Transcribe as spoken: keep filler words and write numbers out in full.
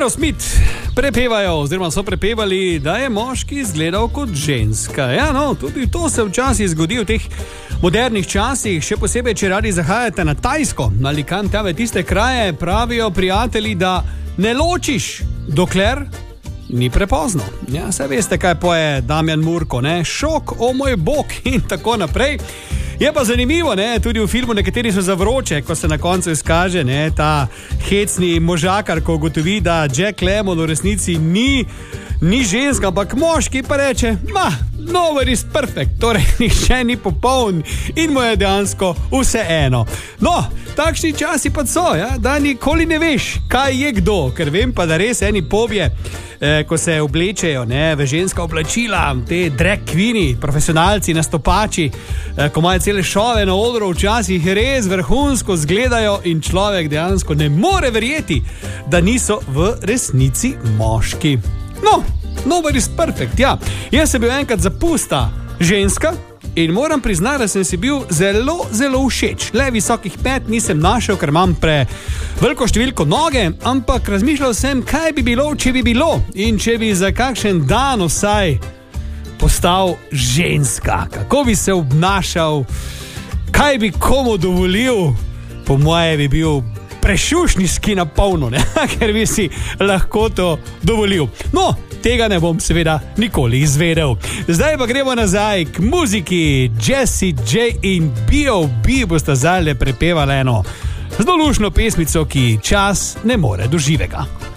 Aerosmith prepevajo, oziroma so prepevali, da je moški izgledal kot ženska. Ja, no, tudi to se včasih zgodi v teh modernih časih, še posebej, če radi zahajate na Tajsko, ali kam tam v tiste kraje, pravijo prijatelji, da ne ločiš, dokler ni prepozno. Ja, saj veste, kaj poje Damjan Murko, ne? Šok, o moj bog in tako naprej. Je pa zanimivo, ne? Tudi v filmu nekateri so za vroče, ko se na koncu izkaže, ne? Ta hecni možakar, ko ugotovi, da Jack Lemmon v resnici ni, ni ženska, ampak moški, pa reče, ma, nobody is perfect, torej nihče ni popoln in mu je dejansko vse eno. No, takšni časi pa so, ja? Da nikoli ne veš, kaj je kdo, ker vem pa, da res eni pobje, eh, ko se oblečejo, ne, v ženska oblačila, te drag queeni, profesionalci, nastopači, eh, ko imajo cele šove na odru, včasih res vrhunsko zgledajo in človek dejansko ne more verjeti, da niso v resnici moški. No, nobody is perfect, ja. Jaz sem bil enkrat zapusta ženska in moram priznati, da sem si bil zelo, zelo všeč. Le visokih pet nisem našel, ker imam pre veliko številko noge, ampak razmišljal sem, kaj bi bilo, če bi bilo in če bi za kakšen dan vsaj postal ženska. Kako bi se obnašal, kaj bi komu dovolil, po moje bi bil prešušniški na polno, ne? Ker bi si lahko to dovolil. No, tega ne bom seveda nikoli izvedel. Zdaj pa gremo nazaj k muziki. Jessie J in B O B bosta zdaj prepevali eno zelo lušno pesmico, ki čas ne more do živega.